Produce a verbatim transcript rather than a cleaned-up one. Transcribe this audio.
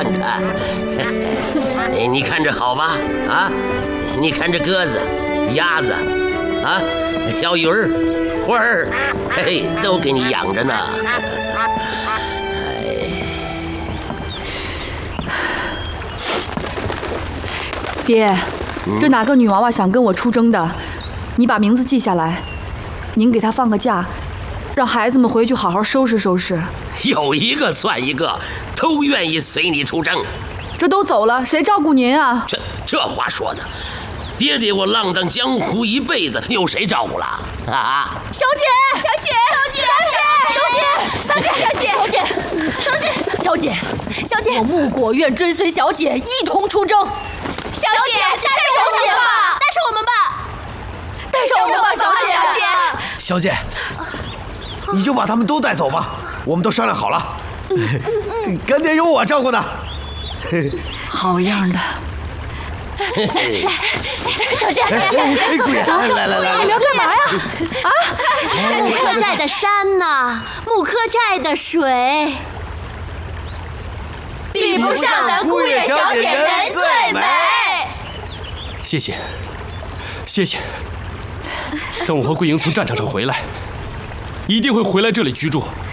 看看，你看这好吧？啊，你看这鸽子、鸭子，啊，小鱼儿、花儿，嘿，都给你养着呢。 爹，这哪个女娃娃想跟我出征的？你把名字记下来，您给她放个假，让孩子们回去好好收拾收拾。 有一个算一个，都愿意随你出征。 这都走了，谁照顾您啊？ 这这话说的，爹爹我浪荡江湖一辈子，有谁照顾了啊？ 小姐，小姐，小姐，小姐，小姐，小姐，小姐，小姐，小姐，我木果愿追随小姐一同出征。小姐，带上我们吧，带上我们吧，带上我们吧，小姐，小姐， 小姐，你就把他们都带走吧，我们都商量好了，干爹有我照顾呢。 好样的！ 来，小姐， 哎，姑爷，来来来， 你们要干嘛呀？啊！ 木柯寨的山呐，木柯寨的水，比不上咱姑爷小姐人最美。 谢谢，谢谢。等我和桂英从战场上回来，一定会回来这里居住。